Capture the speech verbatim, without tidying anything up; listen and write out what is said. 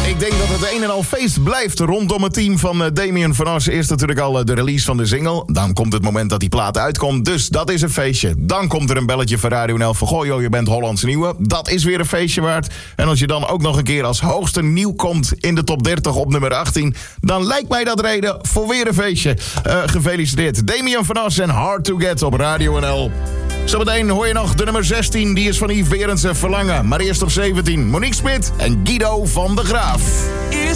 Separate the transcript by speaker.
Speaker 1: Ik denk dat het een en al feest blijft rondom het team van uh, Damien van As. Eerst natuurlijk al uh, de release van de single. Dan komt het moment dat die plaat uitkomt. Dus dat is een feestje. Dan komt er een belletje van Radio N L van... Goh joh, je bent Hollands Nieuwe. Dat is weer een feestje waard. En als je dan ook nog een keer als hoogste nieuw komt... in de top dertig op nummer achttien... dan lijkt mij dat reden voor weer een feestje. Uh, gefeliciteerd. Damien van As en Hard to Get op Radio N L. Zometeen hoor je nog de nummer zestien. Die is van Yves Berendsen, Verlangen. Maar eerst op zeventien. Monique Smit en Guido van de Graaf.
Speaker 2: Is